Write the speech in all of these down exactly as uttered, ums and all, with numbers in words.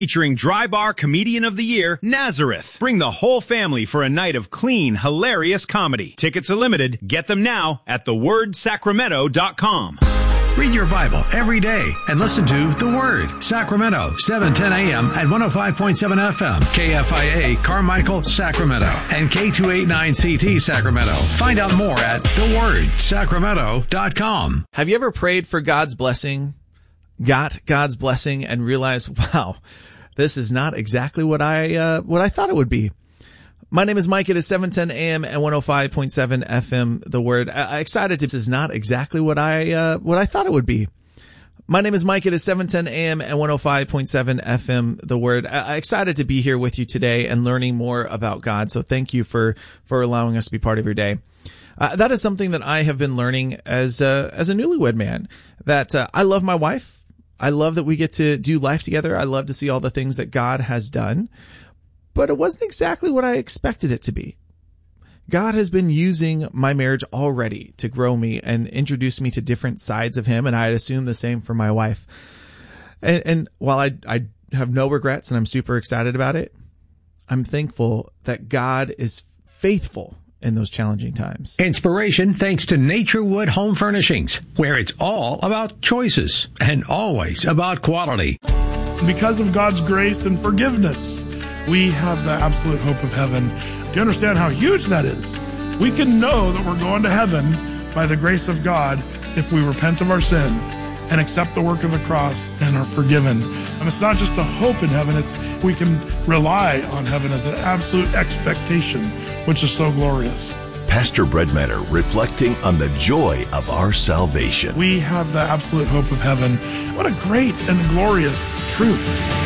Featuring Dry Bar Comedian of the Year, Nazareth. Bring the whole family for a night of clean, hilarious comedy. Tickets are limited. Get them now at the word sacramento dot com. Read your Bible every day and listen to The Word, Sacramento, seven ten a.m. at one oh five point seven F M, K F I A, Carmichael, Sacramento, and K two eighty-nine C T, Sacramento. Find out more at the word sacramento dot com. Have you ever prayed for God's blessing, got God's blessing, and realized, wow, this is not exactly what I uh, what I thought it would be? My name is Mike. It is seven ten a.m. and one oh five point seven F M. The Word. I, I'm excited. To, this is not exactly what I uh, what I thought it would be. My name is Mike. It is seven ten a.m. and one oh five point seven F M. The Word. I, I'm excited to be here with you today and learning more about God. So thank you for for allowing us to be part of your day. Uh, that is something that I have been learning as a, as a newlywed man. That uh, I love my wife. I love that we get to do life together. I love to see all the things that God has done, but it wasn't exactly what I expected it to be. God has been using my marriage already to grow me and introduce me to different sides of him, and I assume the same for my wife. And, and while I, I have no regrets and I'm super excited about it, I'm thankful that God is faithful in those challenging times. Inspiration thanks to Naturewood Home Furnishings, where it's all about choices and always about quality. Because of God's grace and forgiveness, we have the absolute hope of heaven. Do you understand how huge that is? We can know that we're going to heaven by the grace of God if we repent of our sin and accept the work of the cross and are forgiven. And it's not just a hope in heaven, it's we can rely on heaven as an absolute expectation, which is so glorious. Pastor Breadmatter reflecting on the joy of our salvation. We have the absolute hope of heaven. What a great and glorious truth.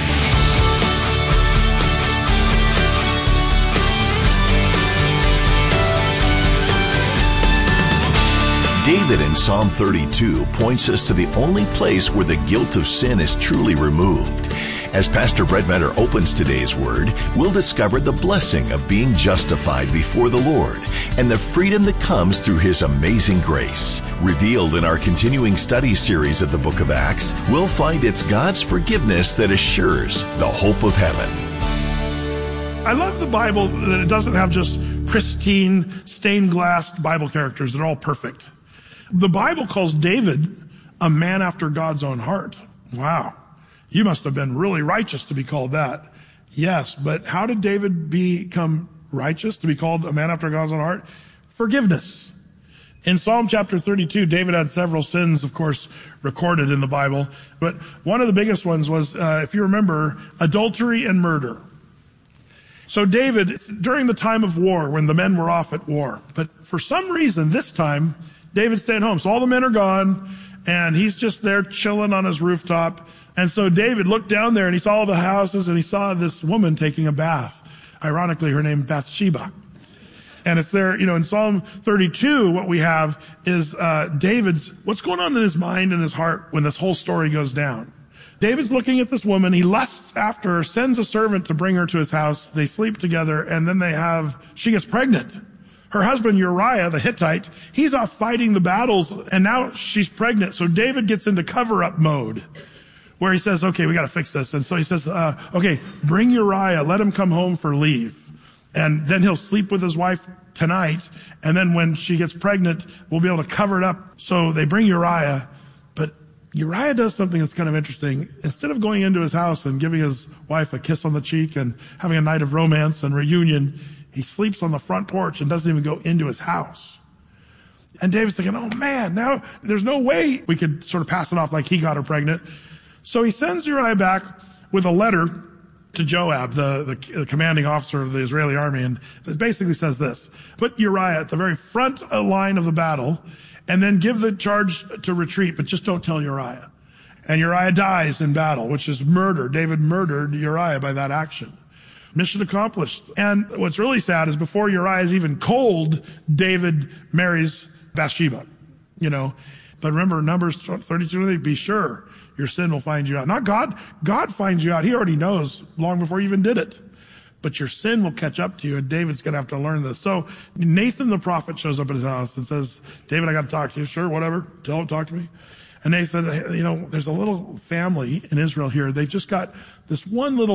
David in Psalm thirty-two points us to the only place where the guilt of sin is truly removed. As Pastor Breadmatter opens today's word, we'll discover the blessing of being justified before the Lord and the freedom that comes through his amazing grace. Revealed in our continuing study series of the book of Acts, we'll find it's God's forgiveness that assures the hope of heaven. I love the Bible that it doesn't have just pristine, stained glass Bible characters that are all perfect. The Bible calls David a man after God's own heart. Wow. You must have been really righteous to be called that. Yes, but how did David become righteous to be called a man after God's own heart? Forgiveness. In Psalm chapter thirty-two, David had several sins, of course, recorded in the Bible. But one of the biggest ones was, uh, if you remember, adultery and murder. So David, during the time of war, when the men were off at war, but for some reason this time, David stayed home. So all the men are gone, and he's just there chilling on his rooftop. And so David looked down there, and he saw all the houses, and he saw this woman taking a bath. Ironically, her name Bathsheba. And it's there, you know, in Psalm thirty-two, what we have is uh David's, what's going on in his mind and his heart when this whole story goes down. David's looking at this woman. He lusts after her, sends a servant to bring her to his house. They sleep together, and then they have, she gets pregnant. Her husband Uriah, the Hittite, he's off fighting the battles, and now she's pregnant. So David gets into cover-up mode, where he says, okay, we got to fix this. And so he says, uh, okay, bring Uriah, let him come home for leave. And then he'll sleep with his wife tonight. And then when she gets pregnant, we'll be able to cover it up. So they bring Uriah, but Uriah does something that's kind of interesting. Instead of going into his house and giving his wife a kiss on the cheek and having a night of romance and reunion, he sleeps on the front porch and doesn't even go into his house. And David's thinking, oh man, now there's no way we could sort of pass it off like he got her pregnant. So he sends Uriah back with a letter to Joab, the, the, the commanding officer of the Israeli army, and it basically says this: put Uriah at the very front line of the battle, and then give the charge to retreat, but just don't tell Uriah. And Uriah dies in battle, which is murder. David murdered Uriah by that action. Mission accomplished. And what's really sad is before Uriah is even cold, David marries Bathsheba, you know. But remember, Numbers thirty-two, be sure your sin will find you out. Not God. God finds you out. He already knows long before you even did it. But your sin will catch up to you, and David's going to have to learn this. So Nathan the prophet shows up at his house and says, David, I got to talk to you. Sure, whatever. Tell him, talk to me. And they said, you know, there's a little family in Israel here. They've just got this one little